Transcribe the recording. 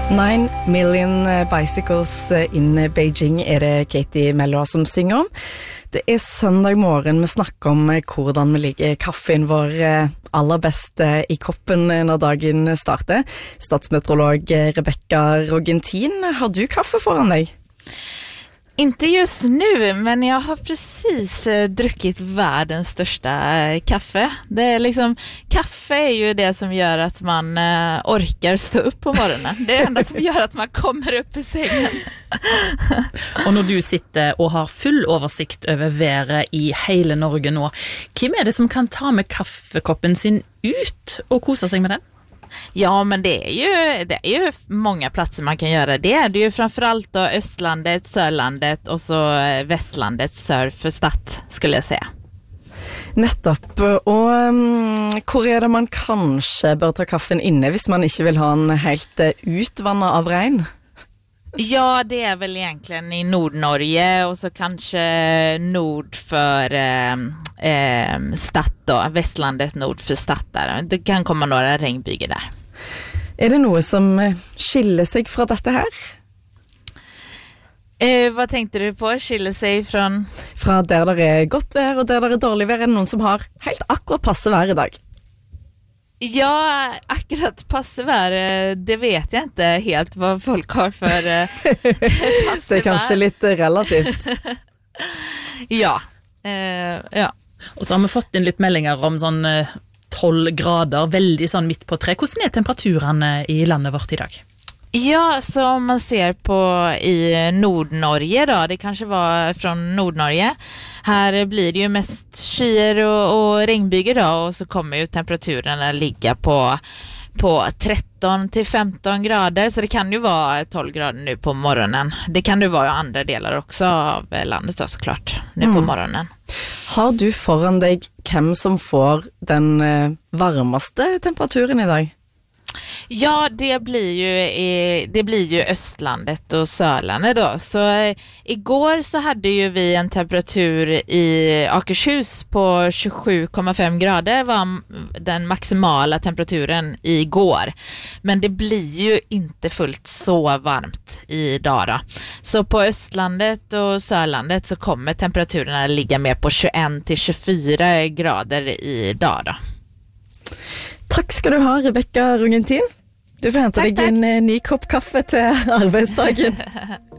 9 million bicycles in Beijing det Katie Melua som synger om. Det søndag morgen vi snakker om hvordan vi ligger kaffen vår aller best i koppen når dagen starter. Statsmeteorolog Rebecca Rogentin, har du kaffe foran deg? Inte just nu, men jag har precis druckit världens största kaffe. Det är liksom, kaffe är ju det som gör att man orkar stå upp på morgonen. Det är det enda som gör att man kommer upp i sängen. Og når du sitter og har full oversikt over været i hele Norge nå, hvem det som kan ta med kaffekoppen sin ut og kose seg med den? Ja, men det är ju många platser man kan göra det. Det är ju framförallt då Östlandet, Sörlandet och så Västlandet sør for Stad, skulle jag säga. Nettopp, og hvor det man kanskje bør ta kaffen inne hvis man ikke vil ha en helt utvannet av regn? Ja, det är väl egentligen i Nordnorge och så kanske nord för Stad då, Västlandet nord för Stad där. Det kan komma några regnbyger där. Är det något som skiller sig från detta här? Vad tänkte du på? Skiller sig från? Från där det gott vær och där det dårlig vær. Det någon som har helt akkurat passe vær i dag? Ja, akkurat passe vær, det vet jag inte helt vad folk har för passe Det är kanske lite relativt. Ja, ja. Og så har vi fått inn litt meldinger om sånn 12 grader, veldig sånn midt på tre. Hvordan temperaturene i landet vårt i dag? Ja, så om man ser på i Nordnorge då, det kanske var från Nordnorge. Här blir det ju mest skyer och regnbyger då, och så kommer ju temperaturerna ligga på 13 till 15 grader, så det kan ju vara 12 grader nu på morgonen. Det kan det vara i andra delar också av landet då, såklart, nu på morgonen. Har du foran deg hvem som får den varmaste temperaturen i dag? Ja, det blir ju Östlandet och Sörlandet då. Så igår så hade ju vi en temperatur i Akershus på 27,5 grader var den maximala temperaturen igår. Men det blir ju inte fullt så varmt idag då. Så på Östlandet och Sörlandet så kommer temperaturerna ligga mer på 21 till 24 grader idag då. Tack ska du ha, Rebecca Rogentin. Du får hente deg en ny kopp kaffe til arbeidsdagen.